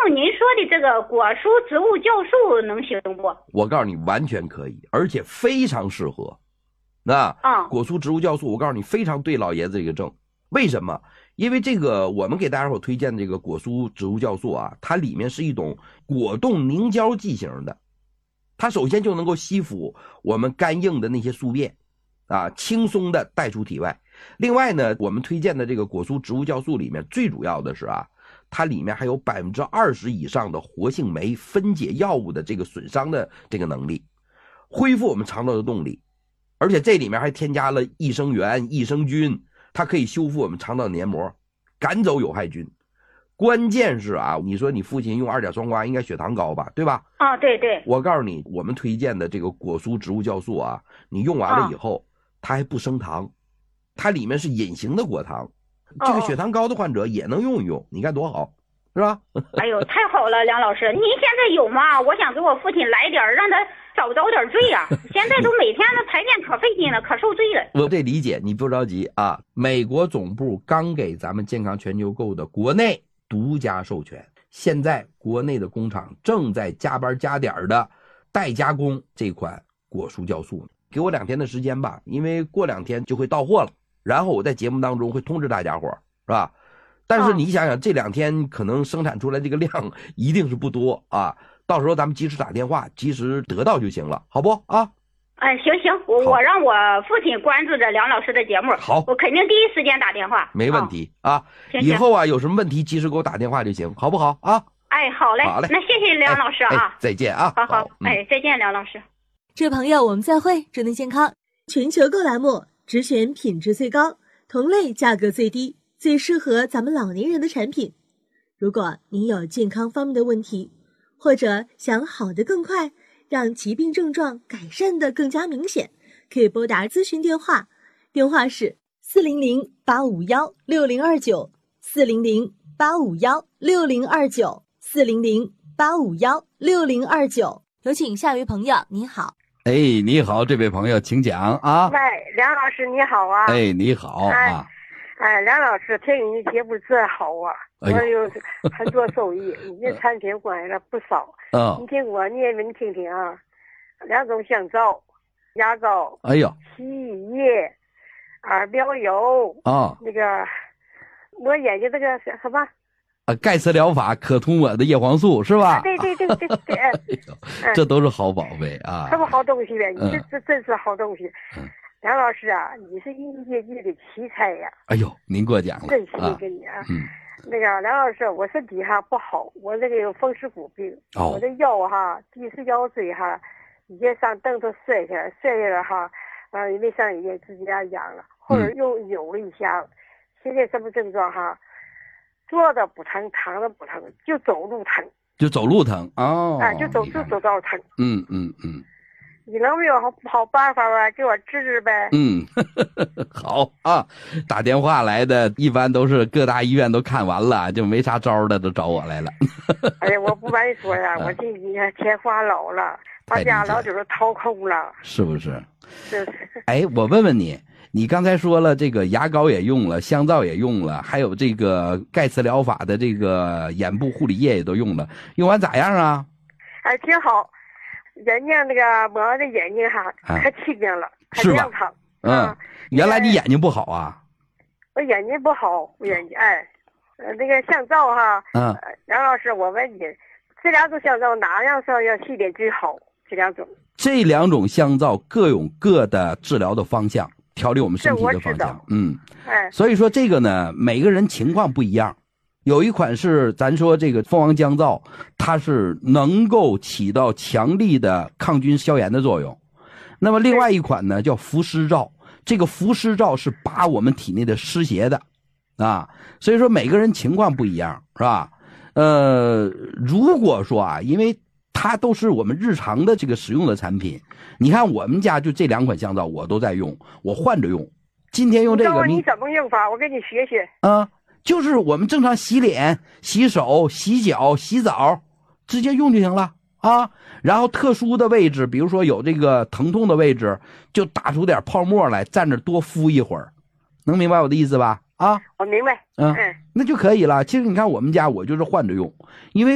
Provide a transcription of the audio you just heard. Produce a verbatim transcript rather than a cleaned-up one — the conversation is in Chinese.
用您说的这个果蔬植物酵素能行不？ 我告诉你，完全可以，而且非常适合。那啊， 果蔬植物酵素，我告诉你，非常对老爷子这个症。为什么？因为这个我们给大家伙推荐的这个果蔬植物酵素啊，它里面是一种果冻凝胶剂型的，它首先就能够吸附我们干硬的那些宿便啊，轻松的带出体外。另外呢，我们推荐的这个果蔬植物酵素里面最主要的是啊，它里面还有百分之二十以上的活性酶分解药物的这个损伤的这个能力，恢复我们肠道的动力。而且这里面还添加了益生元、益生菌，它可以修复我们肠道的黏膜，赶走有害菌。关键是啊，你说你父亲用二甲双胍应该血糖高吧，对吧？ 啊，对对。 我告诉你，我们推荐的这个果蔬植物酵素啊，你用完了以后，啊、它还不升糖，它里面是隐形的果糖，这个血糖高的患者也能用一用，你看多好，是吧？ 哎呦，太好了，梁老师，您现在有吗？我想给我父亲来点，让他找不着点罪呀、啊。现在都每天的排便可费劲了，可受罪了。 我这理解，你不着急啊。美国总部刚给咱们健康全球购的国内独家授权，现在国内的工厂正在加班加点的代加工这款果蔬酵素。给我两天的时间吧，因为过两天就会到货了，然后我在节目当中会通知大家伙，是吧？但是你想想，这两天可能生产出来这个量一定是不多啊，到时候咱们及时打电话，及时得到就行了，好不啊？ 哎，行行，我我让我父亲关注着梁老师的节目， 好， 我肯定第一时间打电话， 没问题、哦、啊。 行以后啊有什么问题及时给我打电话就行，好不好啊？ 哎，好嘞， 好嘞， 那谢谢梁老师啊， 哎哎、再见啊。 好好， 好嗯、 哎，再见，梁老师。 这位朋友，我们再会，祝您健康。全球购栏目只选品质最高、同类价格最低、最适合咱们老年人的产品。如果您有健康方面的问题，或者想好得更快，让疾病症状改善得更加明显，可以拨打咨询电话，电话是四零零八五幺六零二九，四零零八五幺六零二九，四零零八五幺六零二九。有请下一位朋友，您好。 哎，你好，这位朋友，请讲啊。 喂，梁老师你好啊。 哎，你好啊。 哎，梁老师，听你的节目真好啊！ 哎、 我有很多收益，你的产品买了不少。 嗯、 你听我念给你听听啊，两种香皂、牙膏， 哎呦， 洗衣液、耳标油啊， 那个抹眼睛那个什么啊，钙磁疗法可涂抹的叶黄素是吧？ 啊、对对对对对， 哎呦，这都是好宝贝啊！ 什么好东西呗？你这、 嗯、 这真是好东西。 嗯， 梁老师啊，你是一业界的奇才呀！ 哎呦，您过奖了， 真是你跟你啊。 嗯， 那个梁老师，我身体哈不好，我那个有风湿骨病， 哦、 我的腰哈，第四腰椎哈，以前上凳子摔下来，摔下来哈，啊，也没上医院，自己家养了，后来又扭了一下，嗯、现在什么症状哈？坐着不疼，躺着不疼，就走路疼， 就走路疼哦， 啊，就走就走道疼， 嗯嗯嗯。 你能没有好好办法吧？给我治治呗。 嗯，呵呵好啊，打电话来的一般都是各大医院都看完了，就没啥招的，都找我来了。 哎呀，我不瞒你说呀，我这几年钱花老了，把家老酒都掏空了， 是不是？ 是。 哎，我问问你，你刚才说了这个牙膏也用了，香皂也用了，还有这个钙磁疗法的这个眼部护理液也都用了，用完咋样啊？ 哎，挺好。眼睛那个抹的眼睛哈，可清明了，可亮堂。 嗯，原来你眼睛不好啊？ 我眼睛不好，我眼睛哎，呃，那个香皂哈， 嗯， 梁老师，我问你，这两种香皂哪样是要洗脸最好？这两种？ 这两种香皂各有各的治疗的方向，调理我们身体的方向。嗯， 哎， 所以说这个呢，每个人情况不一样。有一款是咱说这个蜂王浆皂，它是能够起到强力的抗菌消炎的作用。那么另外一款呢叫伏湿皂，这个伏湿皂是拔我们体内的湿邪的啊。所以说每个人情况不一样，是吧？呃，如果说啊，因为它都是我们日常的这个使用的产品，你看我们家就这两款香皂我都在用，我换着用。今天用这个， 你怎么用法？我给你学学。 啊。就是我们正常洗脸、洗手、洗脚、洗澡，直接用就行了啊。然后特殊的位置，比如说有这个疼痛的位置，就打出点泡沫来，站着多敷一会儿，能明白我的意思吧？啊， 我明白。 嗯，那就可以了。其实你看我们家，我就是换着用，因为